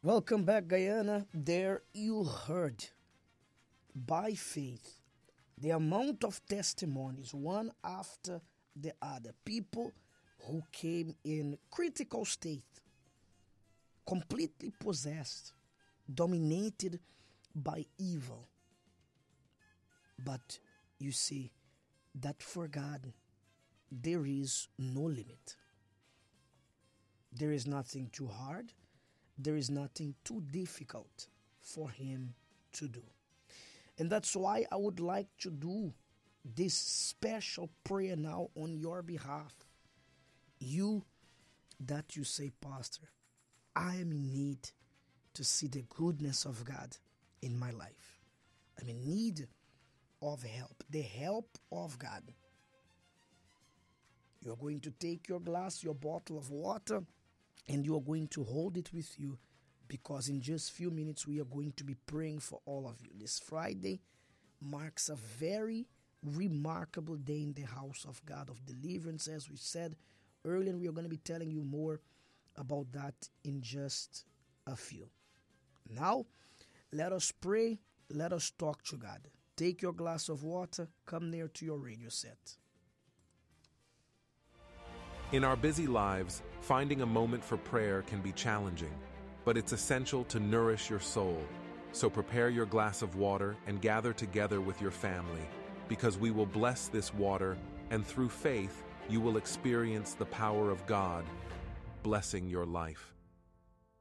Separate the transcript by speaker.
Speaker 1: Welcome back, Guyana. There you heard, by faith, the amount of testimonies, one after the other. People who came in critical state, completely possessed, dominated by evil. But you see that for God, there is no limit. There is nothing too hard. There is nothing too difficult for Him to do. And that's why I would like to do this special prayer now on your behalf. You that you say, Pastor, I am in need to see the goodness of God in my life. I'm in need of help, the help of God. You're going to take your glass, your bottle of water, and you are going to hold it with you, because in just a few minutes we are going to be praying for all of you. This Friday marks a very remarkable day in the house of God, of deliverance, as we said earlier. We are going to be telling you more about that in just a few. Now, let us pray. Let us talk to God. Take your glass of water. Come near to your radio set.
Speaker 2: In our busy lives, finding a moment for prayer can be challenging, but it's essential to nourish your soul. So prepare your glass of water and gather together with your family, because we will bless this water, and through faith, you will experience the power of God, blessing your life.